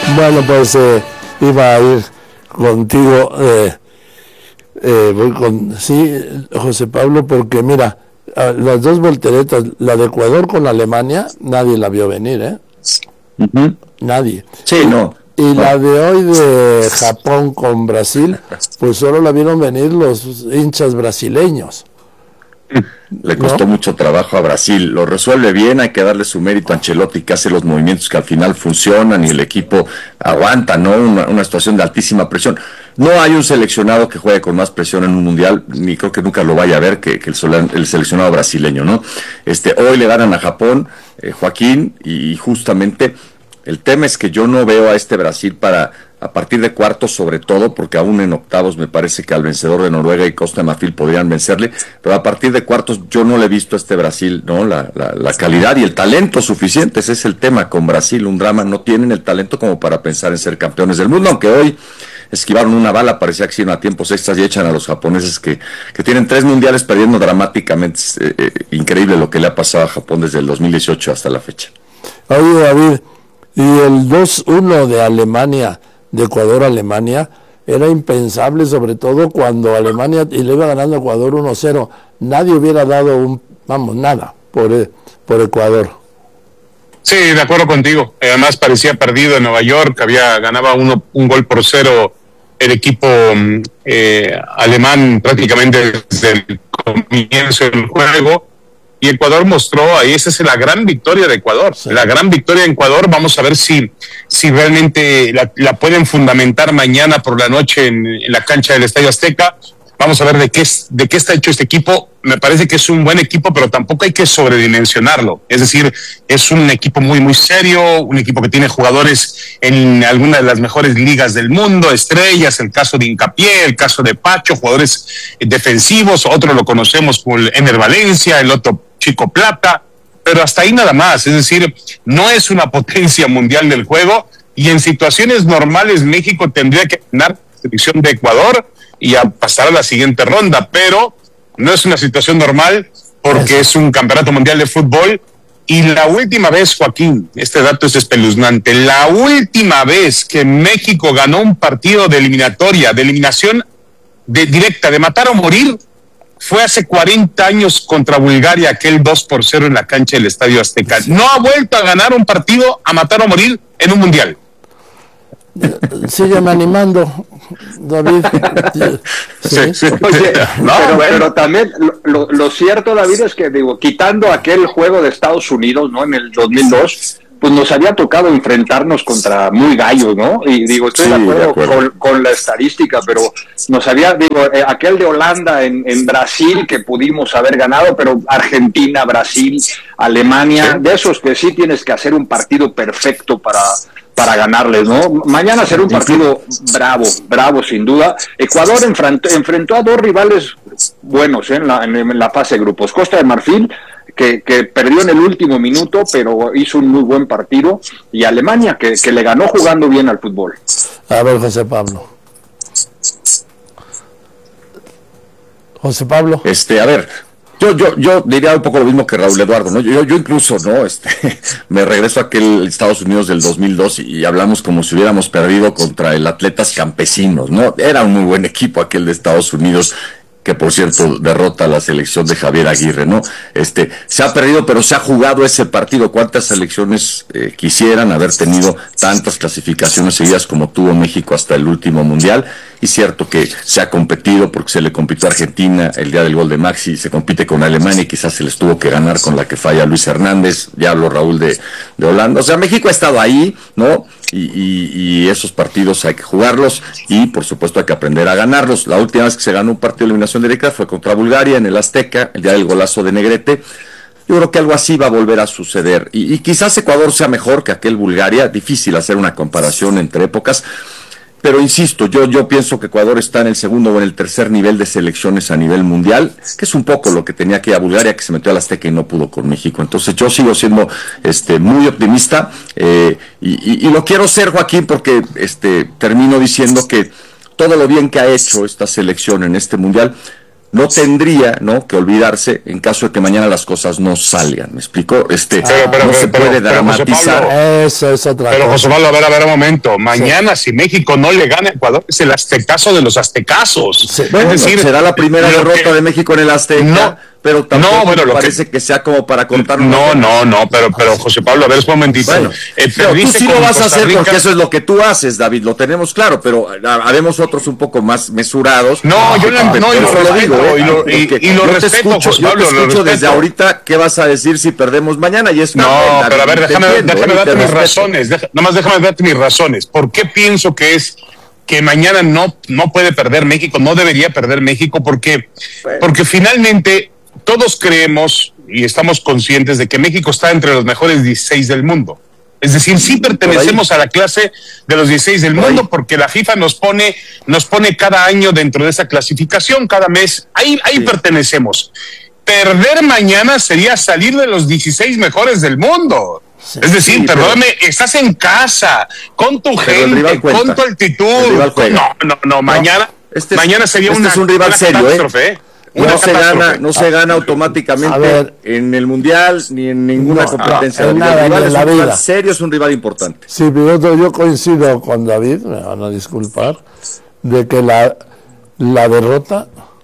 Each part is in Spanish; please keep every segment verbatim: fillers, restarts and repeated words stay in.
Bueno, pues eh, iba a ir contigo, eh, eh, voy con, sí, José Pablo, porque mira, las dos volteretas, la de Ecuador con Alemania, nadie la vio venir, ¿eh? Uh-huh. Nadie. Sí, no. Y no. la de hoy de Japón con Brasil, pues solo la vieron venir los hinchas brasileños. Le costó ¿no? mucho trabajo a Brasil, lo resuelve bien, hay que darle su mérito a Ancelotti, que hace los movimientos que al final funcionan y el equipo aguanta, ¿no? Una, una situación de altísima presión. No hay un seleccionado que juegue con más presión en un mundial, ni creo que nunca lo vaya a ver, que, que el, el seleccionado brasileño, ¿no? Este, hoy le ganan a Japón, eh, Joaquín, y justamente el tema es que yo no veo a este Brasil para... a partir de cuartos sobre todo, porque aún en octavos me parece que al vencedor de Noruega y Costa de Marfil podrían vencerle, pero a partir de cuartos yo no le he visto a este Brasil, ¿no? La, la, la calidad y el talento suficientes, ese es el tema con Brasil, un drama, no tienen el talento como para pensar en ser campeones del mundo, aunque hoy esquivaron una bala, parecía que iban a tiempos extras y echan a los japoneses que, que tienen tres mundiales perdiendo dramáticamente, es eh, eh, increíble lo que le ha pasado a Japón desde el dos mil dieciocho hasta la fecha. Oye David, y el dos uno de Alemania, de Ecuador a Alemania, era impensable, sobre todo cuando Alemania, y le iba ganando a Ecuador uno cero, nadie hubiera dado un, vamos, nada por, por Ecuador. Sí, de acuerdo contigo, además parecía perdido en Nueva York, había ganaba uno, un gol por cero el equipo eh, alemán prácticamente desde el comienzo del juego, y Ecuador mostró, ahí esa es la gran victoria de Ecuador, sí. La gran victoria de Ecuador, vamos a ver si, si realmente la, la pueden fundamentar mañana por la noche en, en la cancha del Estadio Azteca. Vamos a ver de qué, es, de qué está hecho este equipo. Me parece que es un buen equipo, pero tampoco hay que sobredimensionarlo. Es decir, es un equipo muy, muy serio, un equipo que tiene jugadores en alguna de las mejores ligas del mundo, estrellas, el caso de Hincapié, el caso de Pacho, jugadores defensivos, otro lo conocemos como el Ener Valencia, el otro Chico Plata, pero hasta ahí nada más. Es decir, no es una potencia mundial del juego y en situaciones normales México tendría que ganar la selección de Ecuador y a pasar a la siguiente ronda, pero no es una situación normal porque es un campeonato mundial de fútbol. Y la última vez, Joaquín, este dato es espeluznante, la última vez que México ganó un partido de eliminatoria, de eliminación de, directa, de matar o morir, fue hace cuarenta años contra Bulgaria, aquel dos por cero en la cancha del Estadio Azteca. No ha vuelto a ganar un partido a matar o morir en un mundial. Sígueme animando, David. Sí. Sí. Oye, no, pero, bueno. pero también lo, lo cierto, David, es que digo, quitando aquel juego de Estados Unidos, ¿no? En el dos mil dos, pues nos había tocado enfrentarnos contra muy gallos, ¿no? Y digo, estoy sí, de, acuerdo de acuerdo con, con la estadística, pero nos había, digo, eh, aquel de Holanda en, en Brasil que pudimos haber ganado, pero Argentina, Brasil, Alemania, sí. De esos que sí tienes que hacer un partido perfecto para para ganarles, ¿no? Mañana será un partido bravo, bravo sin duda. Ecuador enfrentó, enfrentó a dos rivales buenos, ¿eh? en, la, en la fase de grupos. Costa de Marfil, que, que perdió en el último minuto, pero hizo un muy buen partido, y Alemania, que, que le ganó jugando bien al fútbol. A ver, José Pablo. José Pablo. Este, a ver... Yo, yo, yo diría un poco lo mismo que Raúl Eduardo, ¿no? Yo, yo incluso, ¿no? Este, me regreso a aquel Estados Unidos del dos mil dos y hablamos como si hubiéramos perdido contra el Atletas Campesinos, ¿no? Era un muy buen equipo aquel de Estados Unidos, que por cierto derrota a la selección de Javier Aguirre, ¿no? Este, se ha perdido, pero se ha jugado ese partido. ¿Cuántas selecciones eh, quisieran haber tenido tantas clasificaciones seguidas como tuvo México hasta el último mundial? Y cierto que se ha competido porque se le compitió a Argentina el día del gol de Maxi, se compite con Alemania y quizás se les tuvo que ganar con la que falla Luis Hernández, ya habló Raúl de, de Holanda. O sea, México ha estado ahí, ¿no? Y, y, y esos partidos hay que jugarlos y por supuesto hay que aprender a ganarlos. La última vez que se ganó un partido de eliminación directa fue contra Bulgaria en el Azteca, el día del golazo de Negrete. Yo creo que algo así va a volver a suceder y, y quizás Ecuador sea mejor que aquel Bulgaria, difícil hacer una comparación entre épocas. Pero insisto, yo yo pienso que Ecuador está en el segundo o en el tercer nivel de selecciones a nivel mundial, que es un poco lo que tenía que ir a Bulgaria, que se metió al Azteca y no pudo con México. Entonces yo sigo siendo este muy optimista eh, y, y, y lo quiero ser, Joaquín, porque este termino diciendo que todo lo bien que ha hecho esta selección en este mundial no tendría, ¿no?, que olvidarse en caso de que mañana las cosas no salgan. ¿Me explico? Este, pero, pero, no pero, se pero, puede pero, dramatizar. José Pablo, Eso es otra pero cosa. José Pablo, a ver, a ver un momento. Mañana, sí, si México no le gana a Ecuador, es el aztecaso de los aztecazos. Sí. Bueno, es decir, será la primera derrota que, de México en el Azteca, no, pero tampoco no, bueno, me lo parece que, que sea como para contar. No, no, no, pero, pero José Pablo, a ver, un momentito. Bueno, eh, pero tú sí lo vas a hacer Rica, porque eso es lo que tú haces, David, lo tenemos claro, pero haremos otros un poco más mesurados. No, yo no, no, y lo respeto, digo, ¿eh? y lo, y, y lo yo respeto, te escucho, José yo Pablo, te escucho lo desde ahorita qué vas a decir si perdemos mañana y está no, bien, David, pero a ver, déjame, entiendo, déjame ¿eh? darte mis respeto. razones, deja, nomás déjame darte mis razones. ¿Por qué pienso que es que mañana no, no puede perder México, no debería perder México? Porque, bueno. porque finalmente todos creemos y estamos conscientes de que México está entre los mejores dieciséis del mundo. Es decir, sí pertenecemos a la clase de los dieciséis del mundo porque la FIFA nos pone, nos pone cada año dentro de esa clasificación, cada mes. Ahí, ahí sí. pertenecemos. Perder mañana sería salir de los dieciséis mejores del mundo. Sí, es decir, sí, perdóname, pero, estás en casa, con tu gente, con tu altitud. Con, no, no, no, mañana, este es, mañana sería este una, es un rival una serio, catástrofe, ¿eh? No se, gana, no se gana automáticamente ver, en el Mundial ni en ninguna no, competencia. No, el nada, rival en es la un vida. rival serio, es un rival importante. Sí, pero yo, yo coincido con David, me van a disculpar, de que la, la derrota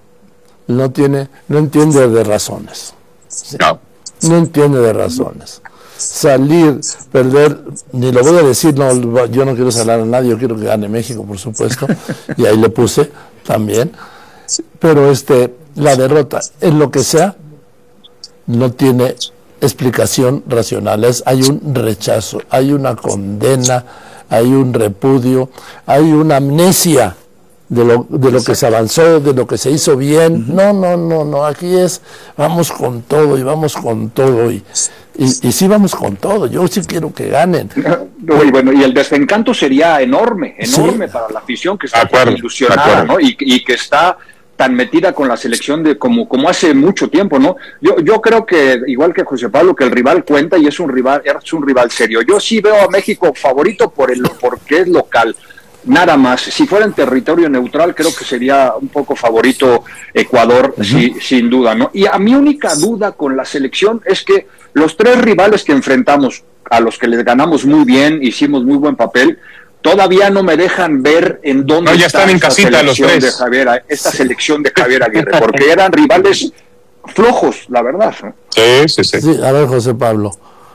no tiene, no entiende de razones. ¿Sí? No. no entiende de razones. Salir, perder, ni lo voy a decir, no, yo no quiero salar a nadie, yo quiero que gane México, por supuesto, y ahí le puse también, pero este, la derrota, en lo que sea, no tiene explicación racional, es, hay un rechazo, hay una condena, hay un repudio, hay una amnesia de lo, de lo que se avanzó, de lo que se hizo bien. Uh-huh. No, no, no, no, aquí es, vamos con todo y vamos con todo y, y, y sí vamos con todo, yo sí quiero que ganen. No, y bueno, y el desencanto sería enorme, enorme sí. para la afición que está acuerdo, ilusionada, ¿no? Y, y que está tan metida con la selección de como, como hace mucho tiempo, ¿no? Yo, yo creo que, igual que José Pablo, que el rival cuenta y es un rival, es un rival serio. Yo sí veo a México favorito por el, porque es local. Nada más. Si fuera en territorio neutral, creo que sería un poco favorito Ecuador, uh-huh. sí, sin duda, ¿no? Y a mi única duda con la selección es que los tres rivales que enfrentamos, a los que les ganamos muy bien, hicimos muy buen papel, todavía no me dejan ver en dónde no, ya está están en esta casita los selección tres. de Javier, esta sí. selección de Javier Aguirre, porque eran rivales flojos, la verdad. ¿no? Sí, sí, sí, sí. A ver, José Pablo.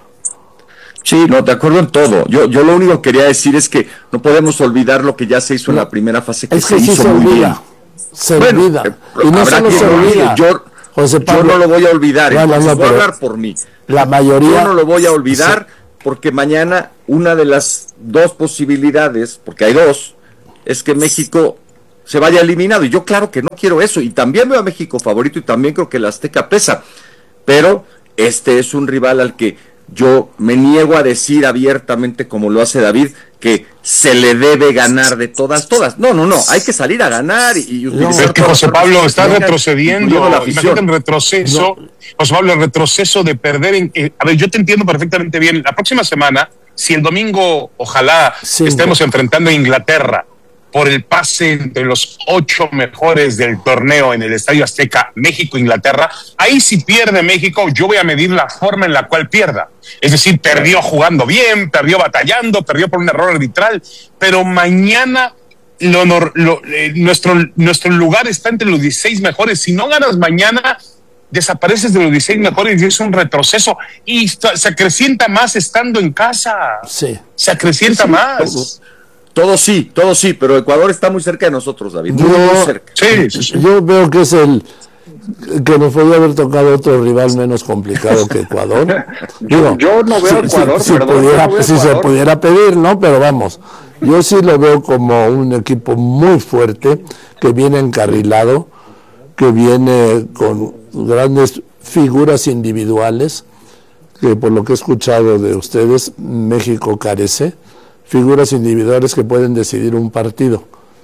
Sí, no, de acuerdo en todo. Yo, yo lo único que quería decir es que no podemos olvidar lo que ya se hizo no, en la primera fase, que, es que se sí hizo se muy olvida, bien. Se bueno, olvida. Eh, y no solo se olvida. Yo, José Pablo, yo no lo voy a olvidar, no, entonces no, no, voy a hablar por mí. La mayoría... Yo no lo voy a olvidar sí. porque mañana una de las dos posibilidades, porque hay dos, es que México se vaya eliminado. Y yo claro que no quiero eso. Y también veo a México favorito y también creo que el Azteca pesa. Pero este es un rival al que yo me niego a decir abiertamente, como lo hace David, que se le debe ganar de todas, todas. No, no, no, hay que salir a ganar y, y utilizar. No, es que José Pablo está retrocediendo, imagínate el retroceso, no. José Pablo, el retroceso de perder en... Eh, a ver, yo te entiendo perfectamente bien. La próxima semana, si el domingo, ojalá, sí, estemos no. enfrentando a Inglaterra por el pase entre los ocho mejores del torneo en el Estadio Azteca, México-Inglaterra, ahí si pierde México, yo voy a medir la forma en la cual pierda. Es decir, perdió jugando bien, perdió batallando, perdió por un error arbitral, pero mañana lo, lo, eh, nuestro, nuestro lugar está entre los dieciséis mejores. Si no ganas mañana, desapareces de los dieciséis mejores y es un retroceso y se acrecienta más estando en casa. Sí. Se acrecienta sí, más. Todo. Todo sí, todo sí, pero Ecuador está muy cerca de nosotros, David. Muy, yo, muy cerca. Sí, sí, sí. Yo veo que es el que nos podría haber tocado otro rival menos complicado que Ecuador. Digo, yo, yo no veo si, Ecuador, si, perdón, pudiera, no veo si Ecuador. se pudiera pedir, ¿no? Pero vamos, yo sí lo veo como un equipo muy fuerte, que viene encarrilado, que viene con grandes figuras individuales, que por lo que he escuchado de ustedes, México carece. Figuras individuales que pueden decidir un partido.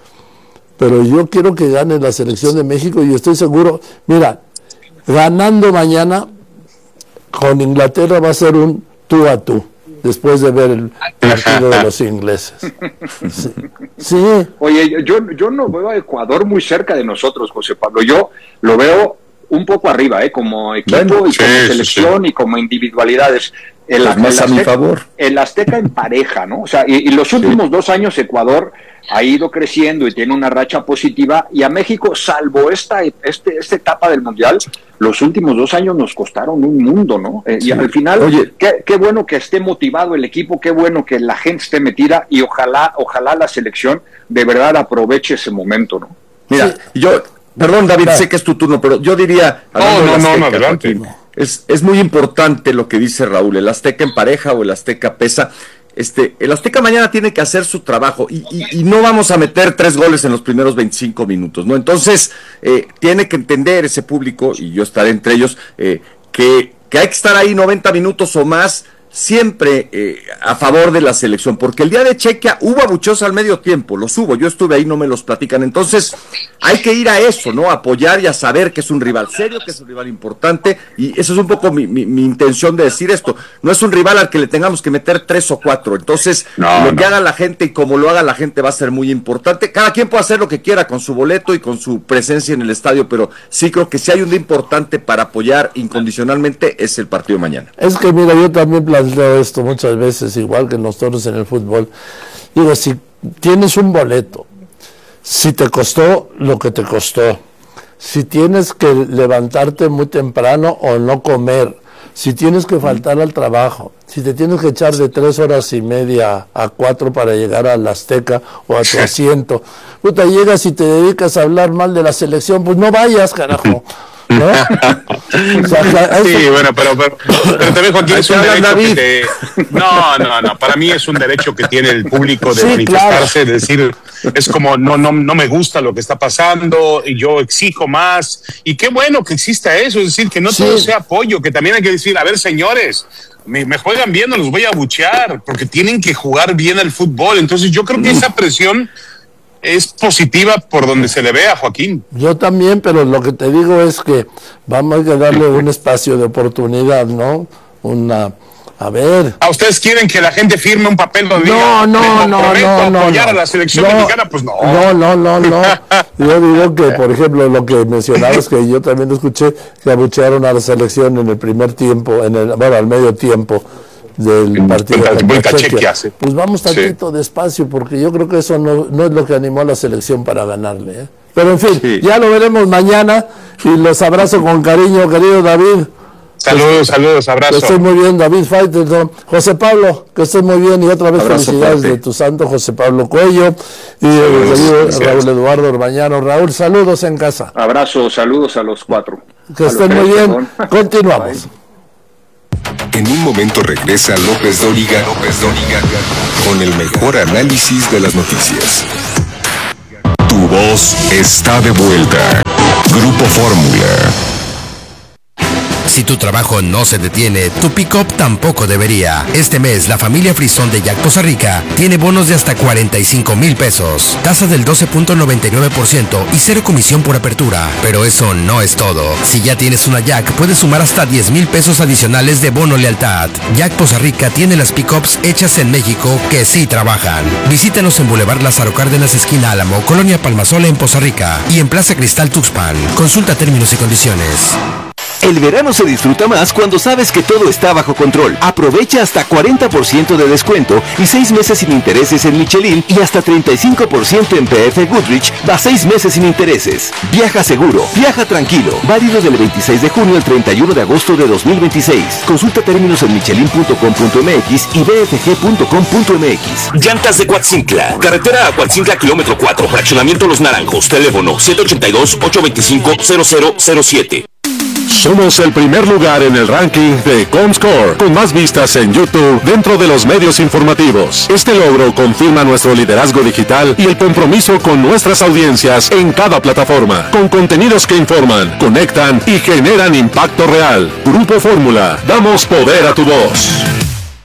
Pero yo quiero que gane la selección de México y estoy seguro, mira, ganando mañana con Inglaterra va a ser un tú a tú. después de ver el partido de los ingleses. Sí. sí. Oye, yo, yo no veo a Ecuador muy cerca de nosotros, José Pablo. Yo lo veo un poco arriba, ¿eh? Como equipo bueno, y sí, como selección sí. y como individualidades. El, pues más el a Azteca, mi favor. El Azteca en pareja, ¿no? O sea, y, y los últimos sí. dos años Ecuador ha ido creciendo y tiene una racha positiva, y a México, salvo esta, este, esta etapa del Mundial, los últimos dos años nos costaron un mundo, ¿no? Eh, sí. Y al final, Oye, qué, qué bueno que esté motivado el equipo, qué bueno que la gente esté metida, y ojalá, ojalá la selección de verdad aproveche ese momento, ¿no? Mira, sí. yo, perdón David, claro. sé que es tu turno, pero yo diría... No, no, no, no, adelante. Es, es muy importante lo que dice Raúl, el Azteca en pareja o el Azteca pesa. Este, el Azteca mañana tiene que hacer su trabajo y, y, y no vamos a meter tres goles en los primeros veinticinco minutos, ¿no? Entonces, eh, tiene que entender ese público, y yo estaré entre ellos, eh, que, que hay que estar ahí noventa minutos o más, siempre eh, a favor de la selección, porque el día de Chequia hubo abucheos al medio tiempo, los hubo, yo estuve ahí, no me los platican, entonces hay que ir a eso, ¿no? A apoyar y a saber que es un rival serio, que es un rival importante, y eso es un poco mi, mi, mi intención de decir esto, no es un rival al que le tengamos que meter tres o cuatro, entonces no, lo no. que haga la gente y como lo haga la gente va a ser muy importante, cada quien puede hacer lo que quiera con su boleto y con su presencia en el estadio, pero sí creo que si hay un día importante para apoyar incondicionalmente es el partido de mañana. Es que mira, yo también planteo esto muchas veces, igual que nosotros en el fútbol, digo, si tienes un boleto, si te costó lo que te costó, si tienes que levantarte muy temprano o no comer, si tienes que faltar al trabajo, si te tienes que echar de tres horas y media a cuatro para llegar al Azteca o a tu asiento, puta, llegas y te dedicas a hablar mal de la selección, pues no vayas, carajo. ¿No? O sea, sí, eso... bueno, pero, pero, pero también, Joaquín, es un derecho que te... No, no, no, para mí es un derecho que tiene el público de sí, manifestarse, claro. de decir, es como, no, no, no me gusta lo que está pasando, y yo exijo más, y qué bueno que exista eso, es decir, que no sí. todo sea apoyo, que también hay que decir, a ver, señores, me, me juegan bien, no los voy a abuchear, porque tienen que jugar bien al fútbol, entonces yo creo que esa presión es positiva por donde se le ve a Joaquín. Yo también, pero lo que te digo es que vamos a darle un espacio de oportunidad, ¿no? Una, a ver. ¿A ustedes quieren que la gente firme un papel donde no, diga, no, no, no, no, apoyar no, a la selección no, mexicana? Pues no. No, no, no, no. Yo digo que, por ejemplo, lo que mencionabas, que yo también escuché, que abuchearon a la selección en el primer tiempo, en el, bueno, al medio tiempo del partido de Chequia. Sí. Pues vamos tantito sí. despacio, porque yo creo que eso no, no es lo que animó a la selección para ganarle, ¿eh? Pero en fin, sí. ya lo veremos mañana, y los abrazo con cariño, querido David. Saludos, pues, saludos, abrazos. Que estés muy bien, David Faitelson. José Pablo, que estés muy bien, y otra vez abrazo, felicidades papi. de tu santo José Pablo Cuello y el querido Raúl Eduardo Orbañano. Raúl, saludos en casa. Abrazo, saludos a los cuatro. Que estén muy bien. Continuamos. Bye. En un momento regresa López Dóriga, López Dóriga con el mejor análisis de las noticias. Tu voz está de vuelta. Grupo Fórmula. Si tu trabajo no se detiene, tu pick-up tampoco debería. Este mes, la familia Frisón de Jack Poza Rica tiene bonos de hasta cuarenta y cinco mil pesos, tasa del doce punto noventa y nueve por ciento y cero comisión por apertura. Pero eso no es todo. Si ya tienes una Jack, puedes sumar hasta diez mil pesos adicionales de bono lealtad. Jack Poza Rica tiene las pick-ups hechas en México que sí trabajan. Visítanos en Boulevard Lázaro Cárdenas, esquina Álamo, Colonia Palmasola en Poza Rica, y en Plaza Cristal Tuxpan. Consulta términos y condiciones. El verano se disfruta más cuando sabes que todo está bajo control. Aprovecha hasta cuarenta por ciento de descuento y seis meses sin intereses en Michelin, y hasta treinta y cinco por ciento en P F Goodrich, da seis meses sin intereses. Viaja seguro, viaja tranquilo. Válido del veintiséis de junio al treinta y uno de agosto de dos mil veintiséis. Consulta términos en michelin punto com punto m x y b f g punto com punto m x. Llantas de Coatzincla. Carretera a Coatzincla, kilómetro cuatro. Fraccionamiento Los Naranjos. Teléfono siete ocho dos, ocho dos cinco, cero cero cero siete. Somos el primer lugar en el ranking de Comscore, con más vistas en YouTube dentro de los medios informativos. Este logro confirma nuestro liderazgo digital y el compromiso con nuestras audiencias en cada plataforma, con contenidos que informan, conectan y generan impacto real. Grupo Fórmula, damos poder a tu voz.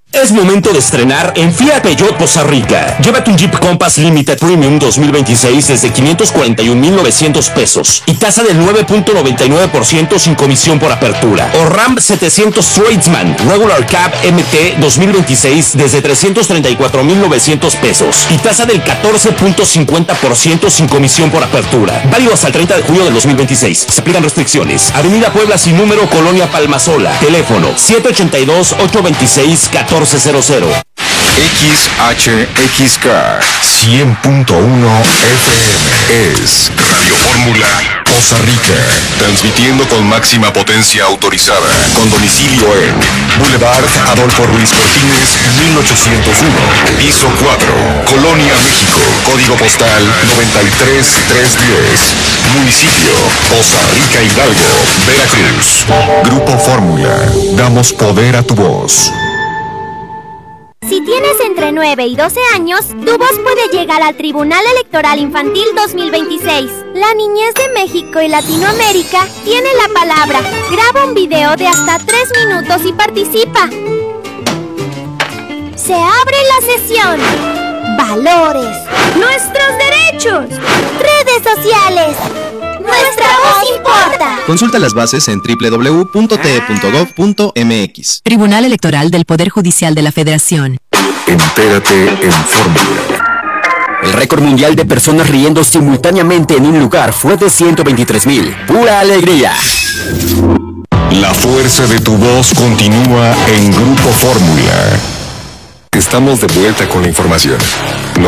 Es momento de estrenar en Fiat Peugeot Costa Rica. Llévate un Jeep Compass Limited Premium dos mil veintiséis desde quinientos cuarenta y un mil novecientos pesos y tasa del nueve punto noventa y nueve por ciento sin comisión por apertura. O Ram setecientos Tradesman Regular Cab M T dos mil veintiséis desde trescientos treinta y cuatro mil novecientos pesos y tasa del catorce punto cincuenta por ciento sin comisión por apertura. Válido hasta el treinta de junio del dos mil veintiséis. Se aplican restricciones. Avenida Puebla sin número, Colonia Palmasola. Teléfono siete ocho dos, ocho dos seis, uno cuatro cero cero. X H X K cien punto uno F M es Radio Fórmula Costa Rica, transmitiendo con máxima potencia autorizada, con domicilio en Boulevard Adolfo Ruiz Cortines, mil ochocientos uno, piso cuatro, Colonia, México, código postal noventa y tres mil trescientos diez, municipio Costa Rica Hidalgo, Veracruz. Grupo Fórmula, damos poder a tu voz. Si tienes entre nueve y doce años, tu voz puede llegar al Tribunal Electoral Infantil dos mil veintiséis. La niñez de México y Latinoamérica tiene la palabra. Graba un video de hasta tres minutos y participa. Se abre la sesión. Valores. Nuestros derechos. Redes sociales. Nuestra voz importa. Consulta las bases en doble u doble u doble u punto t e punto gov punto m x. Tribunal Electoral del Poder Judicial de la Federación. Entérate en Fórmula. El récord mundial de personas riendo simultáneamente en un lugar fue de ciento veintitrés mil. ¡Pura alegría! La fuerza de tu voz continúa en Grupo Fórmula. Estamos de vuelta con la información. No